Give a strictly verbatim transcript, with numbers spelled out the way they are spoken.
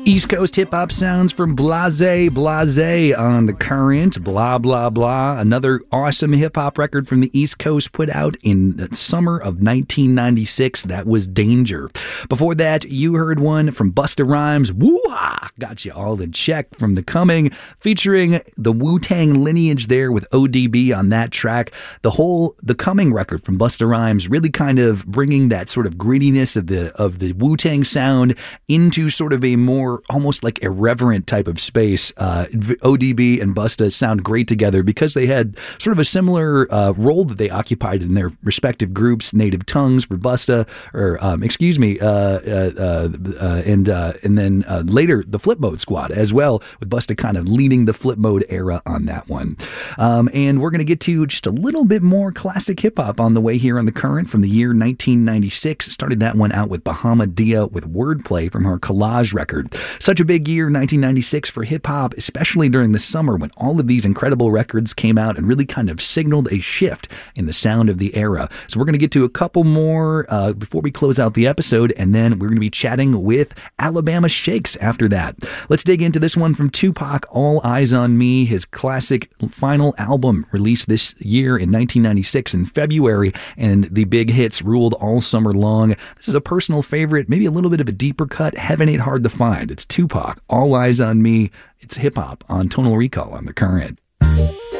East Coast hip-hop sounds from Blase, Blase on The Current, blah, blah, blah. Another awesome hip-hop record from the East Coast put out in the summer of nineteen ninety-six. That was Danger. Before that, you heard one from Busta Rhymes, Woo-ha! Got you all in check from The Coming, featuring the Wu-Tang lineage there with O D B on that track. The whole The Coming record from Busta Rhymes really kind of bringing that sort of grittiness of the, of the Wu-Tang sound into sort of a more almost like irreverent type of space. Uh, O D B and Busta sound great together because they had sort of a similar uh, role that they occupied in their respective groups. Native Tongues for Busta, or um, excuse me, uh, uh, uh, uh, and uh, and then uh, later the Flip Mode Squad as well, with Busta kind of leading the Flip Mode era on that one. Um, and we're going to get to just a little bit more classic hip hop on the way here on The Current from the year nineteen ninety-six. Started that one out with Bahamadia with Wordplay from her Collage record. Such a big year, nineteen ninety-six, for hip-hop, especially during the summer when all of these incredible records came out and really kind of signaled a shift in the sound of the era. So we're going to get to a couple more uh, before we close out the episode, and then we're going to be chatting with Alabama Shakes after that. Let's dig into this one from Tupac, All Eyes on Me, his classic final album released this year in nineteen ninety-six in February, and the big hits ruled all summer long. This is a personal favorite, maybe a little bit of a deeper cut. Heaven Ain't Hard to Find. It's Tupac, All Eyes on Me. It's hip-hop on Tonal Recall on The Current.